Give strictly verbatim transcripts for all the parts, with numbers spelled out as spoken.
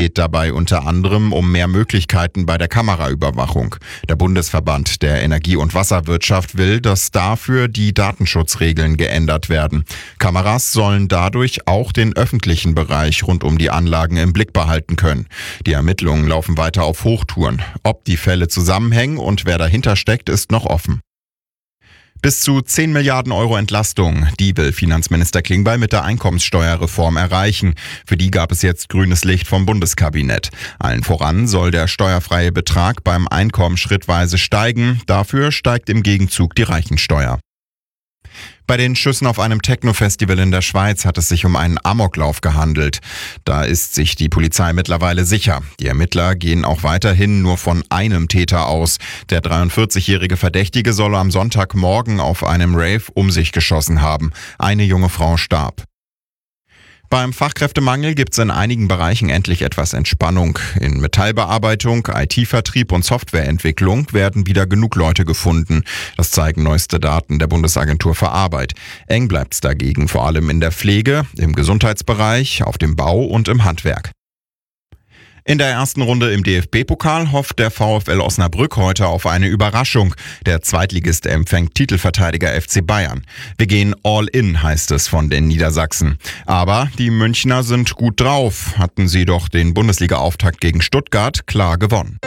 geht dabei unter anderem um mehr Möglichkeiten bei der Kameraüberwachung. Der Bundesverband der Energie- und Wasserwirtschaft will, dass dafür die Datenschutzregeln geändert werden. Kameras sollen dadurch auch den öffentlichen Bereich rund um die Anlagen im Blick behalten können. Die Ermittlungen laufen weiter auf Hochtouren. Ob die Fälle zusammenhängen und wer dahinter steckt, ist noch offen. Bis zu zehn Milliarden Euro Entlastung, die will Finanzminister Klingbeil mit der Einkommenssteuerreform erreichen. Für die gab es jetzt grünes Licht vom Bundeskabinett. Allen voran soll der steuerfreie Betrag beim Einkommen schrittweise steigen. Dafür steigt im Gegenzug die Reichensteuer. Bei den Schüssen auf einem Techno-Festival in der Schweiz hat es sich um einen Amoklauf gehandelt. Da ist sich die Polizei mittlerweile sicher. Die Ermittler gehen auch weiterhin nur von einem Täter aus. Der dreiundvierzigjährige Verdächtige soll am Sonntagmorgen auf einem Rave um sich geschossen haben. Eine junge Frau starb. Beim Fachkräftemangel gibt es in einigen Bereichen endlich etwas Entspannung. In Metallbearbeitung, I T-Vertrieb und Softwareentwicklung werden wieder genug Leute gefunden. Das zeigen neueste Daten der Bundesagentur für Arbeit. Eng bleibt es dagegen vor allem in der Pflege, im Gesundheitsbereich, auf dem Bau und im Handwerk. In der ersten Runde im D F B-Pokal hofft der VfL Osnabrück heute auf eine Überraschung. Der Zweitligist empfängt Titelverteidiger F C Bayern. Wir gehen all in, heißt es von den Niedersachsen. Aber die Münchner sind gut drauf. Hatten sie doch den Bundesliga-Auftakt gegen Stuttgart klar gewonnen.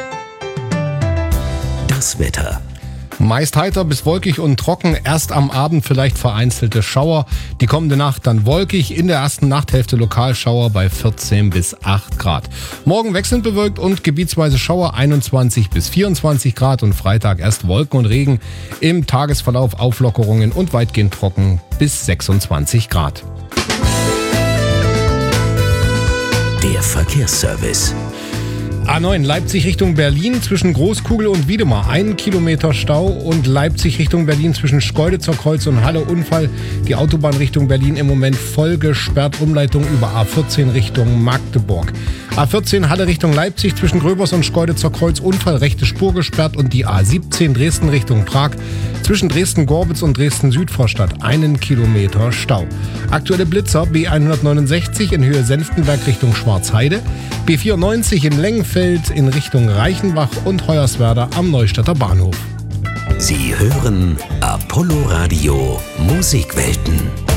Das Wetter. Meist heiter bis wolkig und trocken, erst am Abend vielleicht vereinzelte Schauer. Die kommende Nacht dann wolkig, in der ersten Nachthälfte Lokalschauer bei vierzehn bis acht Grad. Morgen wechselnd bewölkt und gebietsweise Schauer einundzwanzig bis vierundzwanzig Grad und Freitag erst Wolken und Regen. Im Tagesverlauf Auflockerungen und weitgehend trocken bis sechsundzwanzig Grad. Der Verkehrsservice. A neun Leipzig Richtung Berlin zwischen Großkugel und Wiedemar ein Kilometer Stau und Leipzig Richtung Berlin zwischen Schkeuditzer Kreuz und Halle Unfall. Die Autobahn Richtung Berlin im Moment voll gesperrt, Umleitung über A vierzehn Richtung Magdeburg. A vierzehn Halle Richtung Leipzig zwischen Gröbers und Schkeuditzer Kreuz Unfall, rechte Spur gesperrt und die A siebzehn Dresden Richtung Prag zwischen Dresden-Gorbitz und Dresden-Südvorstadt einen Kilometer Stau. Aktuelle Blitzer B hundertneunundsechzig in Höhe Senftenberg Richtung Schwarzheide, B vierundneunzig in Lengenfeld in Richtung Reichenbach und Hoyerswerda am Neustädter Bahnhof. Sie hören Apollo Radio Musikwelten.